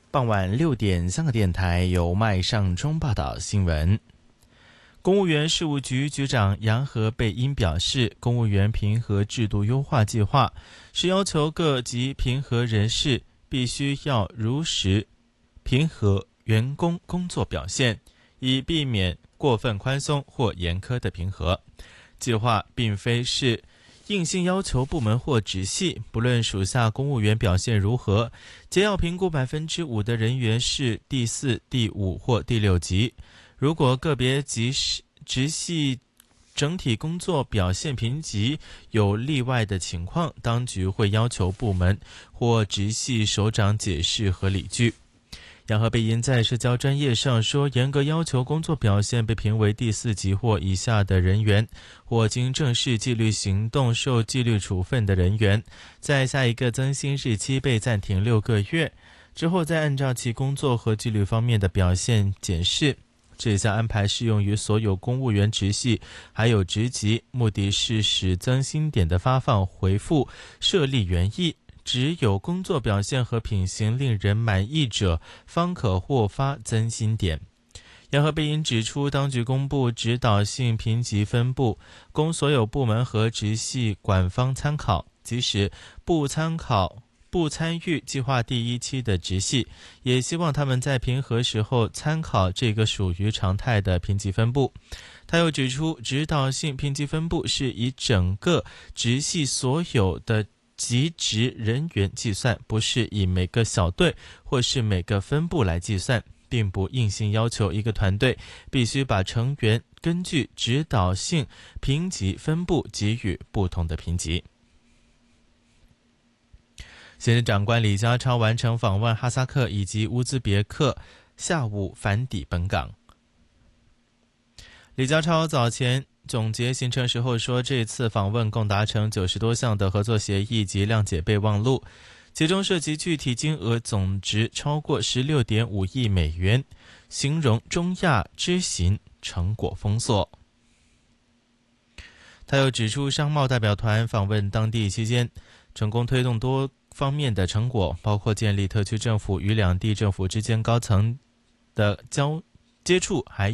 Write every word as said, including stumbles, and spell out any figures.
傍晚六点，香港电台由麦尚中报道新闻。公务员事务局局长杨和贝因表示，公务员评核制度优化计划是要求各级评核人士必须要如实评核员工工作表现，以避免过分宽松或严苛的评核。计划并非是硬性要求部门或直系，不论属下公务员表现如何，皆要评估百分之五的人员是第四、第五或第六级。如果个别级直系整体工作表现评级有例外的情况，当局会要求部门或直系首长解释和理据。杨和贝因在社交专页上说，严格要求工作表现被评为第四级或以下的人员，或经正式纪律行动受纪律处分的人员，在下一个增薪日期被暂停六个月之后，再按照其工作和纪律方面的表现检视。这项安排适用于所有公务员直系还有职级，目的是使增薪点的发放回复设立原意，只有工作表现和品行令人满意者方可获发增薪点。杨和贝因指出，当局公布指导性评级分布，供所有部门和直系管方参考，即使不参考不参与计划第一期的直系，也希望他们在评核时候参考这个属于常态的评级分布。他又指出，指导性评级分布是以整个直系所有的级职人员计算，不是以每个小队或是每个分部来计算，并不硬性要求一个团队必须把成员根据指导性评级分布给予不同的评级。行政长官李家超完成访问哈萨克以及乌兹别克，下午返抵本港。李家超早前总结行程时候说，这次访问共达成九十多项的合作协议及谅解备忘录，其中涉及具体金额总值超过 十六点五亿美元，形容中亚之行成果丰硕。他又指出，商贸代表团访问当地期间，成功推动多方面的成果，包括建立特区政府与两地政府之间高层的交接触，还